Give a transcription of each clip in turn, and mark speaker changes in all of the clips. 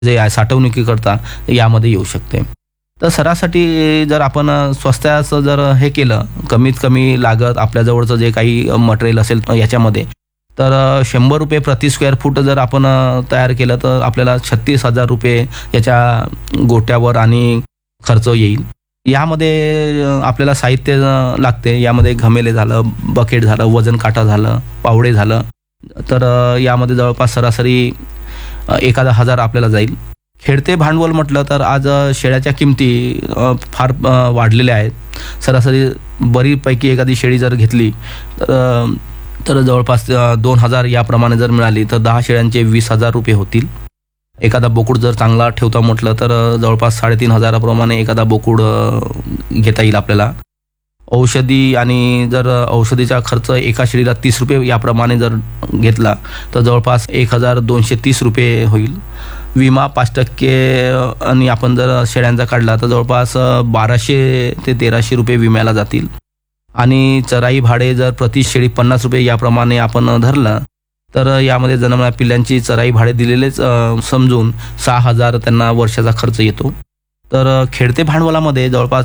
Speaker 1: जे आहे साठवणुकीकरता यामध्ये येऊ शकते. तर सरासरी जर आपण स्वस्ताचं जर हे केलं, कमीत कमी लागत आपल्याजवळचं जे काही मटेरियल असेल याच्यामध्ये, तर ₹100 प्रति स्क्वेअर फूट जर आपण तयार केलं तर आपल्याला ₹36,000 याच्या गोट्यावर आणि खर्च येईल. यामध्ये आपल्याला साहित्य लागते. यामध्ये घमेले झालं, बकेट झालं, वजन काटा झालं, पावडे झालं. तर यामध्ये जवळपास सरासरी 1,000 आपल्याला जाईल. खेळते भांडवल म्हटलं तर आज शेळ्याच्या किमती फार वाढलेल्या आहेत. सरासरी बरीपैकी एखादी शेळी जर घेतली तर जवळपास 2,000 याप्रमाणे जर मिळाली तर 10 शेळ्यांचे ₹20,000 होतील. एखादा बोकूड जर चांगला ठेवता म्हटलं तर जवळपास 3,500 प्रमाणे एखादा बोकूड घेता येईल आपल्याला. औषधी आणि जर औषधीचा खर्च एका शेळीला ₹30 याप्रमाणे जर घेतला तर जवळपास ₹1,230 होईल. विमा 5% आणि आपण जर शेळ्यांचा काढला तर जवळपास ₹1,200 ते ₹1,300 विम्याला जातील. आणि चराई भाडे जर प्रति शेळी ₹50 याप्रमाणे आपण धरलं तर यामध्ये जन्मणाऱ्या पिल्लांची चराई भाडे दिलेलेच समजून 6,000 त्यांना वर्षाचा खर्च येतो. तर खेळते भांडवलामध्ये जवळपास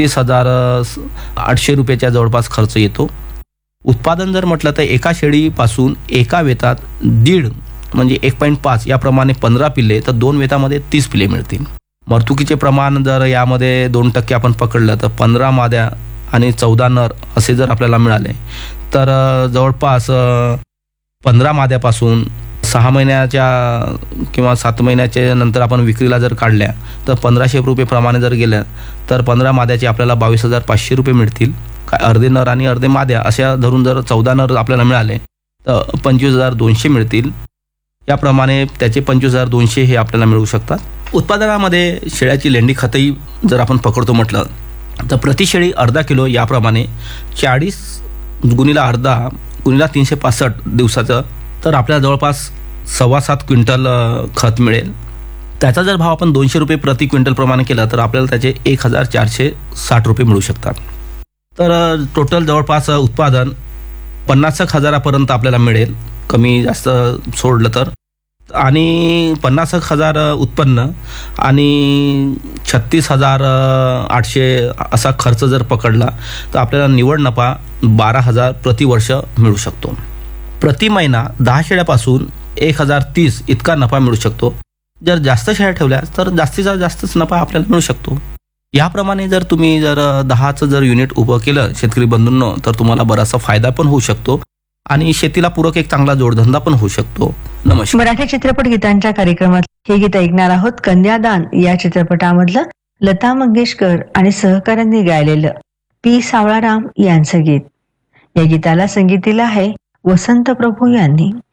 Speaker 1: ₹36,800 जवळपास खर्च येतो. उत्पादन जर म्हटलं तर एका शेळीपासून एका वेतात 1.5 म्हणजे 1.5 याप्रमाणे 15 पिल्ले तर 2 वेतामध्ये 30 पिल्ले मिळतील. मर्तुकीचे प्रमाण जर यामध्ये 2% आपण पकडलं तर 15 माद्या आणि 14 नर असे जर आपल्याला मिळाले तर जवळपास 15 माद्यापासून 6 महिन्याच्या किंवा 7 महिन्याच्या नंतर आपण विक्रीला जर काढल्या तर ₹1,500 प्रमाणे जर गेल्या तर 15 माद्याचे आपल्याला ₹22,500 मिळतील. काय अर्धे नर आणि अर्धे माद्या अशा धरून जर 14 नर आपल्याला मिळाले तर ₹25,200 मिळतील. याप्रमाणे त्याचे ₹25,200 हे आपल्याला मिळू शकतात. उत्पादनामध्ये शेळ्याची लेंडी खतही जर आपण पकडतो म्हटलं तर प्रति शेळी अर्धा किलो याप्रमाणे 40 गुणिला अर्धा गुणिला 365 दिवसाचं तर आपल्याला जवळपास 7.25 क्विंटल खत मिळेल. त्याचा जर भाव आपण ₹200 प्रति क्विंटल प्रमाणे केला तर आपल्याला त्याचे ₹1,460 मिळू शकतात. तर टोटल जवळपास उत्पादन 50,000 आपल्याला मिळेल कमी जास्त सोडलं तर. आणि 50,000 उत्पन्न आणि 36,800 असा खर्च जर पकडला तर आपल्याला निव्वळ नफा 12,000 प्रतिवर्ष मिळू शकतो. प्रति महिना 10 शेळ्यापासून 1,030 इतका नफा मिळू शकतो. जर जास्त शेळ्या ठेवल्या तर जास्तीचा जास्तच नफा आपल्याला मिळू शकतो. याप्रमाणे जर तुम्ही 10चं जर युनिट उभं केलं शेतकरी बंधूंनो तर तुम्हाला बराचसा फायदा पण होऊ शकतो आणि शेतीला पूरक एक चांगला जोडधंदा पण होऊ शकतो. नमस्कार.
Speaker 2: मराठी चित्रपट गीतांच्या कार्यक्रमात हे गीत ऐकणार आहोत. कन्यादान या चित्रपटामधलं लता मंगेशकर आणि सहकाऱ्यांनी गायलेलं पी सावळाराम यांचं गीत. या गीताला संगीत दिलं आहे वसंत प्रभू यांनी.